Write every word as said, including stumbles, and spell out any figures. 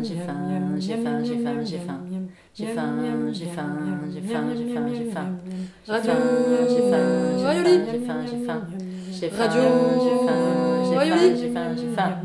j'ai faim, j'ai faim, j'ai faim, j'ai faim. J'ai faim, j'ai faim, j'ai faim, j'ai faim, j'ai faim. Radio J'ai faim, j'ai faim, Raioli. j'ai faim, j'ai faim. J'ai faim, Radio j'ai faim, j'ai faim, Raioli. j'ai faim, j'ai faim.